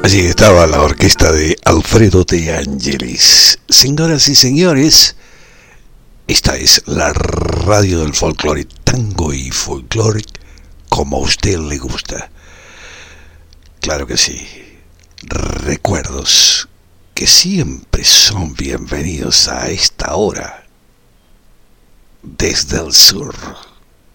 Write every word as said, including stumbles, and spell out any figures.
Allí estaba la orquesta de Alfredo De Angelis. Señoras y señores, esta es la radio del folclore, tango y folclore como a usted le gusta. Claro que sí, recuerdos que siempre son bienvenidos a esta hora desde el sur.